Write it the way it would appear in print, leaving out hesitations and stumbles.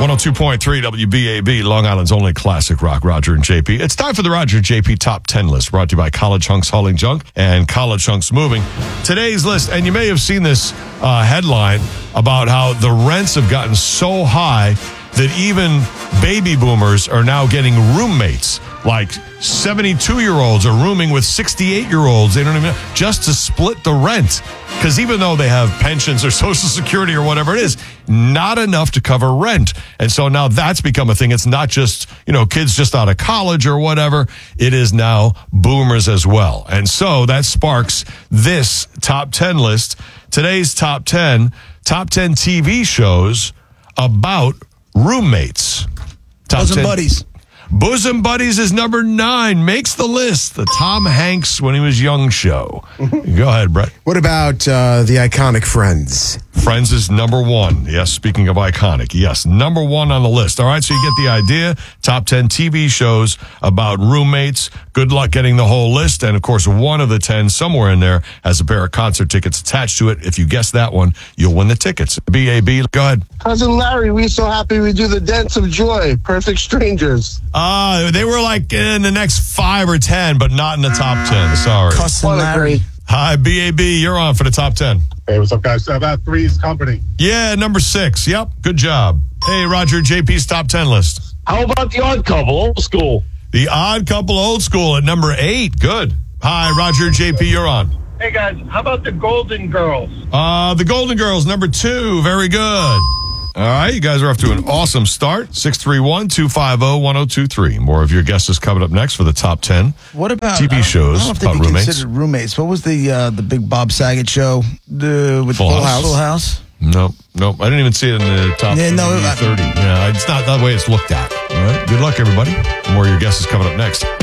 102.3 WBAB, Long Island's only classic rock, Roger and JP. It's time for the Roger and JP Top 10 list, brought to you by College Hunks Hauling Junk and College Hunks Moving. Today's list, and you may have seen this headline about how the rents have gotten so high that even baby boomers are now getting roommates. Like 72-year-olds are rooming with 68-year-olds. They don't even just to split the rent. Because even though they have pensions or Social Security or whatever it is, not enough to cover rent. And so now that's become a thing. It's not just, kids just out of college or whatever. It is now boomers as well. And so that sparks this top 10 list. Today's top 10 TV shows about roommates. Bosom Buddies. Bosom Buddies is number 9. Makes the list. The Tom Hanks when he was young show. Go ahead, Brett. What about the iconic Friends? Friends is number 1. Yes, speaking of iconic. Yes, number 1 on the list. All right, so you get the idea. Top 10 TV shows about roommates. Good luck getting the whole list. And, of course, one of the 10 somewhere in there has a pair of concert tickets attached to it. If you guess that one, you'll win the tickets. BAB, go ahead. Cousin Larry, we're so happy we do the Dance of Joy. Perfect Strangers. They were like in the next 5 or 10, but not in the top 10. Sorry. Cousin Larry. Hi, BAB. You're on for the top 10. Hey, what's up, guys? How about Three's Company? Yeah, number 6. Yep, good job. Hey, Roger, JP's top 10 list. How about The Odd Couple, old school? The Odd Couple, old school at number 8. Good. Hi, Roger, JP, you're on. Hey, guys, how about The Golden Girls? The Golden Girls, number 2. Very good. All right, you guys are off to an awesome start. 631-250-1023. More of your guesses coming up next for the top 10 What about TV shows I don't know if they'd about be roommates. considered roommates. What was the big Bob Saget show with Full House. Full House? Nope. I didn't even see it in the top 30. Yeah, it's not the way it's looked at. All right, good luck, everybody. More of your guesses coming up next.